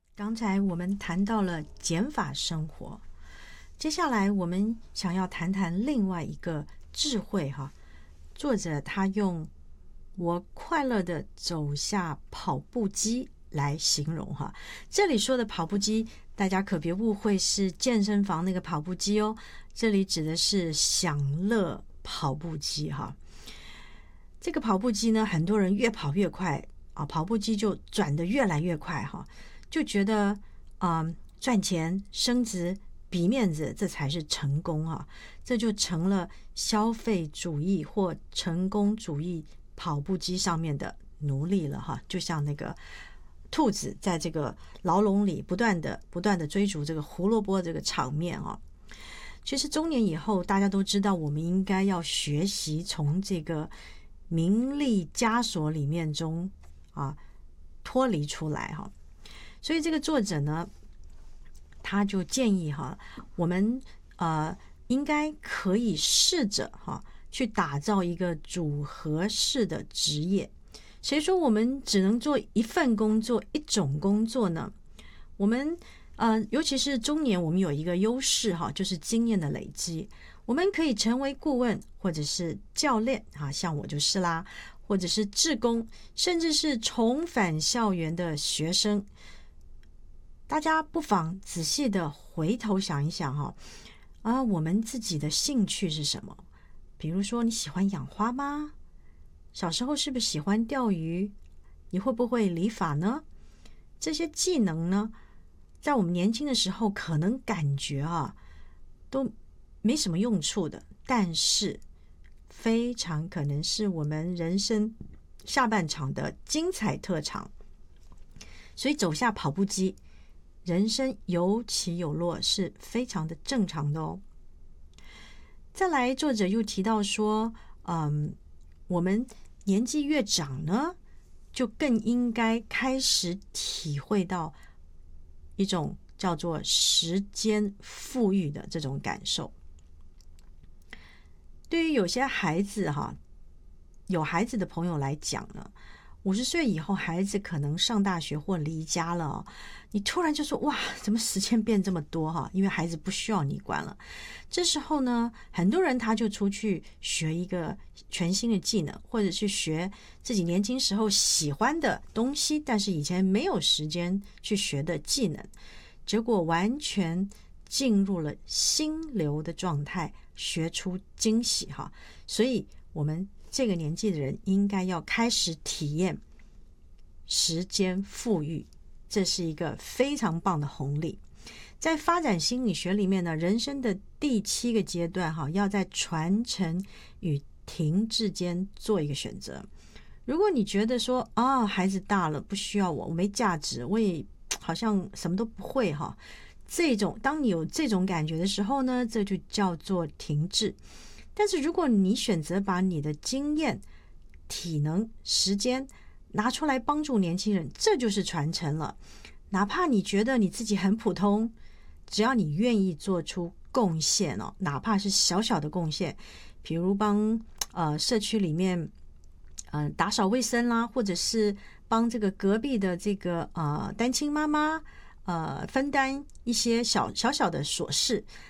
刚才我们谈到了减法生活，接下来我们想要谈谈另外一个智慧哈。作者他用我快乐的走下跑步机来形容哈。这里说的跑步机，大家可别误会是健身房那个跑步机哦，这里指的是享乐跑步机哈。这个跑步机呢，很多人越跑越快啊，跑步机就转得越来越快哈，就觉得赚钱升值比面子，这才是成功啊，这就成了消费主义或成功主义跑步机上面的奴隶了哈，就像那个兔子在这个牢笼里不断的追逐这个胡萝卜这个场面啊。其实中年以后，大家都知道我们应该要学习从这个名利枷锁里面中脱离出来哈。所以这个作者呢，他就建议哈，我们应该可以试着去打造一个组合式的职业。谁说我们只能做一份工作、一种工作呢？我们尤其是中年，我们有一个优势哈，就是经验的累积。我们可以成为顾问，或者是教练像我就是啦，或者是志工，甚至是重返校园的学生。大家不妨仔细的回头想一想我们自己的兴趣是什么？比如说你喜欢养花吗？小时候是不是喜欢钓鱼？你会不会理发呢？这些技能呢，在我们年轻的时候可能感觉都没什么用处的，但是非常可能是我们人生下半场的精彩特长。所以走下跑步机，人生有起有落是非常的正常的哦。再来，作者又提到说，我们年纪越长呢，就更应该开始体会到一种叫做时间富裕的这种感受。对于有些孩子有孩子的朋友来讲呢，50岁以后孩子可能上大学或离家了你突然就说哇，怎么时间变这么多因为孩子不需要你管了。这时候呢，很多人他就出去学一个全新的技能，或者去学自己年轻时候喜欢的东西，但是以前没有时间去学的技能，结果完全进入了心流的状态，学出惊喜所以我们这个年纪的人应该要开始体验时间富裕，这是一个非常棒的红利。在发展心理学里面呢，人生的第7个阶段要在传承与停滞间做一个选择。如果你觉得说孩子大了不需要我没价值，我也好像什么都不会当你有这种感觉的时候呢，这就叫做停滞。但是如果你选择把你的经验、体能、时间拿出来帮助年轻人，这就是传承了。哪怕你觉得你自己很普通，只要你愿意做出贡献哪怕是小小的贡献，比如帮社区里面打扫卫生啦，或者是帮这个隔壁的这个单亲妈妈分担一些小小的琐事